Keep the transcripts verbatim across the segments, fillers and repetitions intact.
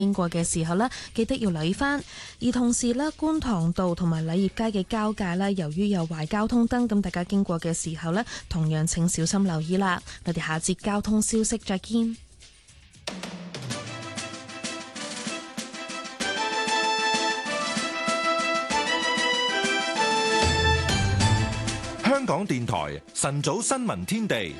經過嘅時候呢，記得要留意翻。而同時呢，觀塘道同埋禮業街嘅交界呢，由於有壞交通燈，咁大家經過嘅時候呢，同樣請小心留意啦。我哋下節交通消息再見。 香港電台晨早新聞天地。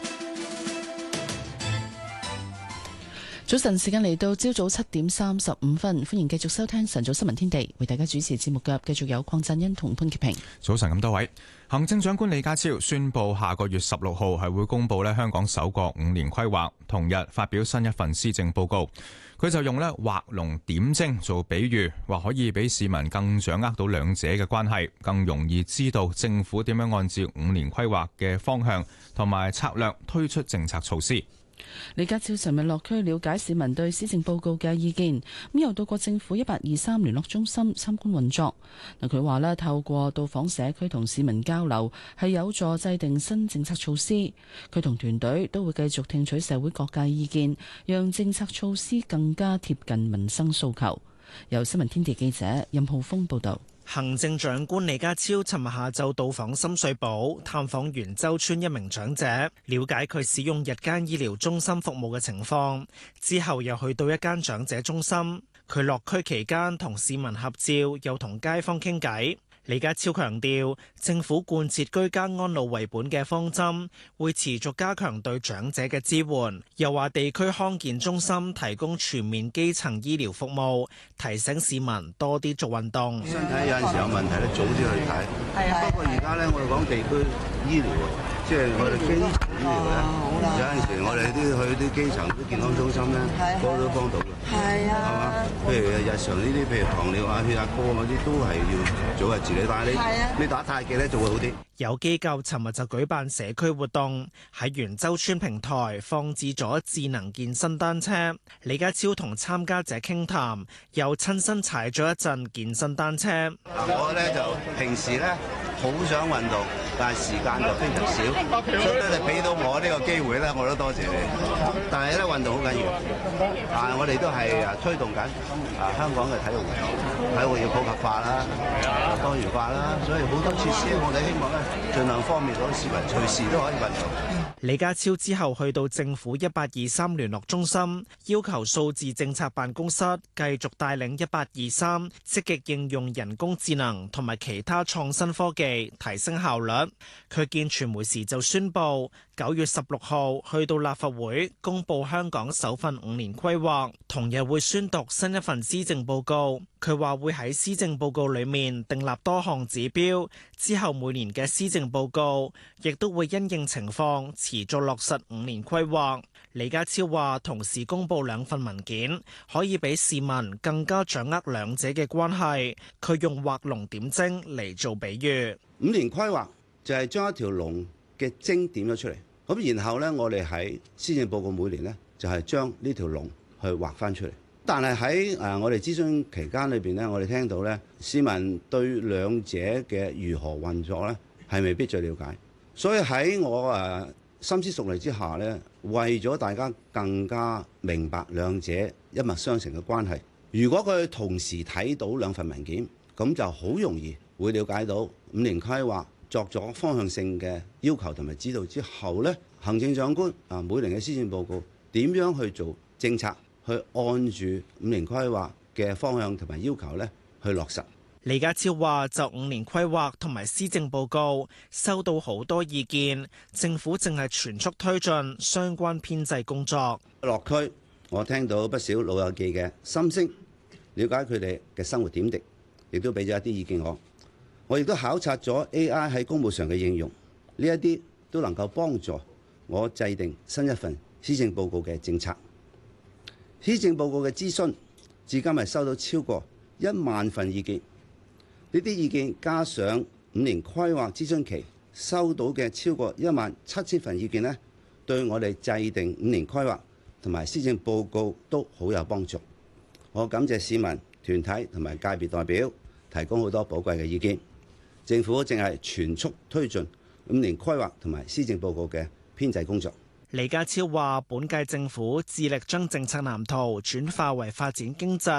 早晨時間嚟到朝早七點三十五分，歡迎繼續收聽晨早新聞天地，為大家主持節目嘅繼續有鄺振恩同潘潔平。 早晨咁多位，行政長官李家超宣布下個月十六號係會公布咧香港首個五年規劃，同日發表新一份施政報告。佢就用咧畫龍點睛做比喻，話可以俾市民更掌握到兩者嘅關係，更容易知道政府點樣按照五年規劃嘅方向同埋策略推出政策措施。 李家超尋日落區了解市民對施政報告嘅意見，咁又到過政府一八二三聯絡中心參觀運作。嗱，佢話咧透過到訪社區同市民交流，係有助制定新政策措施。佢同團隊都會繼續聽取社會各界意見，讓政策措施更加貼近民生訴求。由新聞天地記者任浩峰報道。 行政長官李家超尋日下晝到訪深水埗，探訪元洲村一名長者，了解佢使用日間醫療中心服務嘅情況。之後又去到一間長者中心，佢落區期間同市民合照，又同街坊傾偈。李家超強調，政府貫徹居家安老為本嘅方針，會持續加強對長者嘅支援。又話地區康健中心提供全面基層醫療服務，提醒市民多啲做運動。 身體有陣時有問題咧，早啲去睇。係係。不過而家咧，我哋講地區醫療，即係我哋基層醫療咧，有陣時我哋啲去啲基層啲健康中心咧，嗰都幫到嘅。係啊。係嘛？譬如日常呢啲，譬如糖尿啊、血壓高嗰啲，都係要早日治理。但係你你打太極咧，就會好啲。 有機構尋日就舉辦社區活動，喺元洲村平台放置咗智能健身單車。李家超同參加者傾談，又親身踩咗一陣健身單車。 我咧就平時咧好想運動，但係時間就非常少，所以咧你俾到我呢個機會咧，我都多謝你。但係咧運動好緊要，但係我哋都係啊推動緊啊香港嘅體育，體育要普及化啦，多元化啦，所以好多設施我哋希望咧，盡量方便到市民隨時都可以運動。 李家超之後去到政府一八二三聯絡中心，要求數字政策辦公室繼續帶領一八二三積極應用人工智能同埋其他創新科技，提升效率。佢見傳媒時就宣布，九月十六號去到立法會公布香港首份五年規劃，同日會宣讀新一份施政報告。佢話會喺施政報告裏面訂立多項指標，之後每年嘅施政報告亦都會因應情況持續落實五年規劃。李家超話同時公布兩份文件，可以俾市民更加掌握兩者嘅關係。佢用畫龍點睛嚟做比喻。 五年規劃就係將一條龍嘅睛點咗出嚟，咁然後呢，我哋喺施政報告每年呢，就係將呢條龍去畫翻出嚟。但係喺誒我哋諮詢期間裏邊呢，我哋聽到呢，市民對兩者嘅如何運作呢，係未必最了解。所以喺我誒深思熟慮之下呢，為咗大家更加明白兩者一脈相承嘅關係，如果佢同時睇到兩份文件，咁就好容易會了解到五年規劃作咗方向性嘅要求同埋指導之後呢，行政長官啊每年嘅施政報告點樣去做政策，去按住五年規劃嘅方向同埋要求咧，去落實。 李家超話：就五年規劃同埋施政報告收到好多意見，政府正係全速推進相關編制工作。 落區，我聽到不少老友記嘅心聲，了解佢哋嘅生活點滴，亦都俾咗一啲意見我。我亦都考察咗 A I 喺公務上嘅應用，呢一啲都能夠幫助我制定新一份施政報告嘅政策。施政報告嘅諮詢至今係收到超過一萬份意見，呢啲意見加上五年規劃諮詢期收到嘅超過一萬七千份意見呢，對我哋制定五年規劃同埋施政報告都好有幫助。我感謝市民、團體同埋界別代表提供好多寶貴嘅意見。政府正係全速推進五年規劃同埋施政報告嘅編制工作。 李家超話：本屆政府致力將政策藍圖轉化為發展經濟、